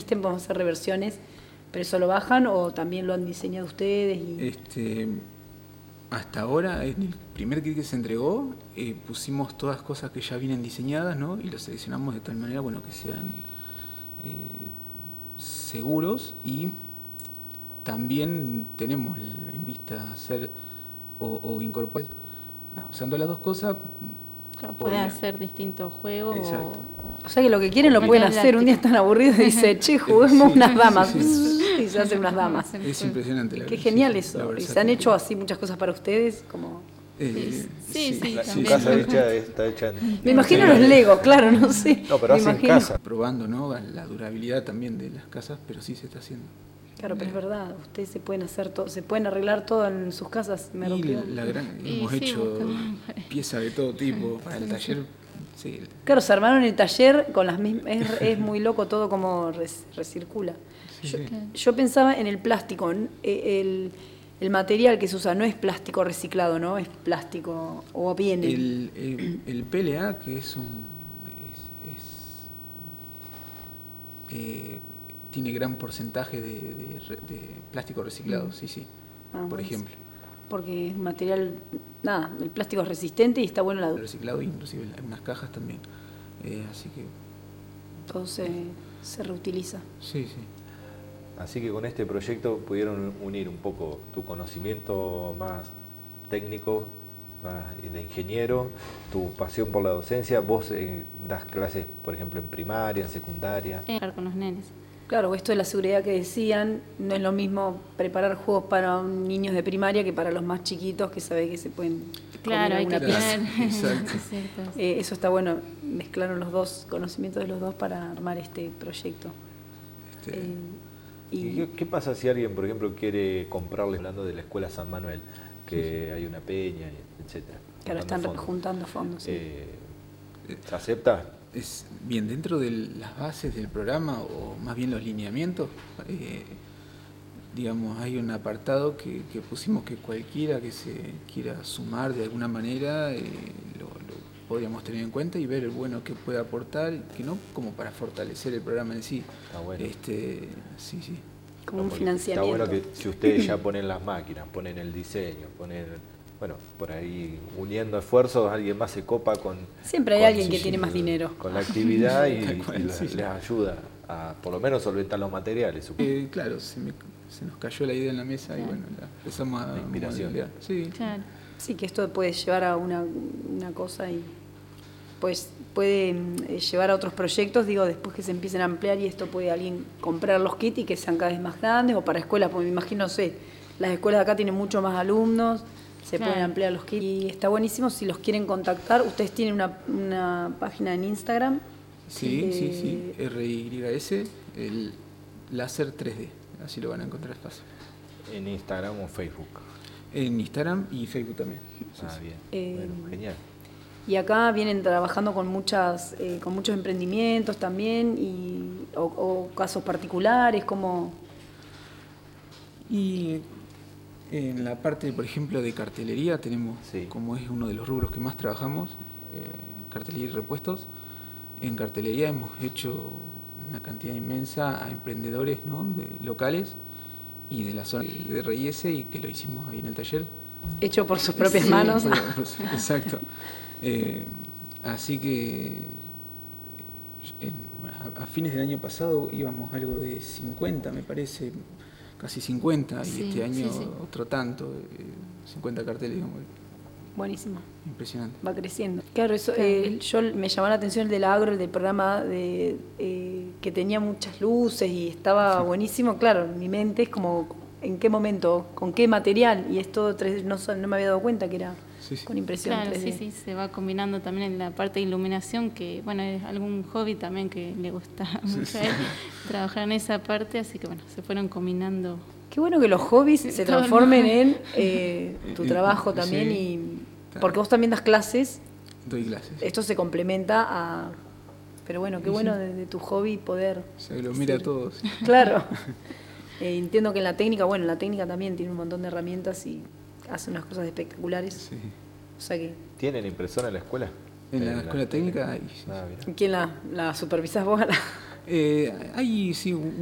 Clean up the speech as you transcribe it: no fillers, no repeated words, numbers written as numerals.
gusten, podemos hacer reversiones, pero eso lo bajan o también lo han diseñado ustedes. Hasta ahora, en el primer kit que se entregó, pusimos todas cosas que ya vienen diseñadas, ¿no? Y las seleccionamos de tal manera, bueno, que sean seguros, y también tenemos en vista hacer o incorporar, usando las dos cosas. Claro, pueden hacer distintos juegos. Exacto. O sea que lo que quieren lo pueden hacer. Un día están aburridos y dicen, che, juguemos unas damas. Y se hacen unas damas. Es impresionante. Qué genial eso. ¿Y se han hecho así muchas cosas para ustedes? Como... Sí. Su casa está hecha en... Me imagino los Lego, claro, no sé. No, pero hacen casa. Probando, ¿no? La durabilidad también de las casas, pero sí se está haciendo. Claro, pero es verdad, ustedes se pueden hacer todo, se pueden arreglar todo en sus casas. Hemos hecho piezas de todo tipo para el taller. Sí. Claro, se armaron el taller con las mismas, es muy loco todo como recircula. Yo pensaba en el plástico, el material que se usa no es plástico reciclado, ¿no? Es plástico, o bien... El PLA, que es tiene gran porcentaje de plástico reciclado, sí. Por ejemplo. Porque es material, el plástico es resistente y está bueno la... Reciclado, inclusive en algunas cajas también. Así que... Todo se reutiliza. Sí. Así que con este proyecto pudieron unir un poco tu conocimiento más técnico, más de ingeniero, tu pasión por la docencia. Vos das clases, por ejemplo, en primaria, en secundaria. Con los nenes. Claro, esto de la seguridad que decían, no es lo mismo preparar juegos para niños de primaria que para los más chiquitos, que sabe que se pueden... Claro, hay que tener... Exacto. Eso está bueno, mezclaron los dos, conocimientos de los dos para armar este proyecto. ¿Y qué pasa si alguien, por ejemplo, quiere comprarle, hablando de la Escuela San Manuel, que hay una peña, etcétera? Claro, están juntando fondos. ¿Se acepta? Bien, dentro de las bases del programa, o más bien los lineamientos, digamos, hay un apartado que pusimos que cualquiera que se quiera sumar de alguna manera lo podríamos tener en cuenta y ver el bueno que puede aportar, que no como para fortalecer el programa en sí. Está bueno. Sí. Como un financiamiento. Está bueno que si ustedes ya ponen las máquinas, ponen el diseño, bueno, por ahí uniendo esfuerzos, alguien más se copa con... Siempre hay alguien que tiene más dinero. Con la actividad y les ayuda a por lo menos solventar los materiales. Claro, se nos cayó la idea en la mesa y bueno, empezamos a... inspiración. Sí. Claro. Sí, que esto puede llevar a una cosa y pues puede llevar a otros proyectos, digo, después que se empiecen a ampliar y esto puede alguien comprar los kits y que sean cada vez más grandes, o para escuelas, porque me imagino, las escuelas de acá tienen mucho más alumnos, se pueden ampliar los kits y está buenísimo. Si los quieren contactar, ustedes tienen una página en Instagram. Sí, RYS, el láser 3D, así lo van a encontrar fácil. ¿En Instagram o Facebook? En Instagram y Facebook también. Bien, bueno, genial. Y acá vienen trabajando con muchos emprendimientos también, o casos particulares, como... Y en la parte, por ejemplo, de cartelería tenemos, como es uno de los rubros que más trabajamos, cartelería y repuestos. En cartelería hemos hecho una cantidad inmensa a emprendedores, ¿no?, locales y de la zona de RIS, y que lo hicimos ahí en el taller. Hecho por sus propias manos. Exacto. Así que a fines del año pasado íbamos algo de 50, me parece, casi 50, y este año otro tanto, 50 carteles, digamos. Buenísimo. Impresionante. Va creciendo. Claro, eso me llamó la atención el del agro, el del programa que tenía muchas luces y estaba buenísimo. Claro, en mi mente es como, ¿en qué momento? ¿Con qué material? Y es todo 3D, no me había dado cuenta que era con impresión 3D. Sí, se va combinando también en la parte de iluminación, que bueno, es algún hobby también que le gusta mucho a él, trabajar en esa parte, así que bueno, se fueron combinando. Qué bueno que los hobbies se transformen en tu trabajo también, porque vos también das clases. Doy clases. Esto se complementa a... Pero bueno, qué bueno de tu hobby poder... Se aglomera a todos. Claro. Entiendo que en la técnica también tiene un montón de herramientas y hace unas cosas espectaculares. Sí. O sea que... ¿Tienen impresora en la escuela? En la escuela técnica hay. ¿Quién la supervisás vos? Hay, sí,